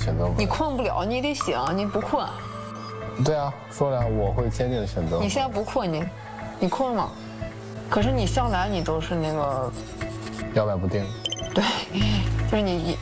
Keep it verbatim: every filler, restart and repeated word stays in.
选择不了。 你困不了，你得醒，你不困。 对啊，说了我会坚定的选择。 你现在不困，你，你困吗？可是你向来你都是那个摇摆不定。 对，就是你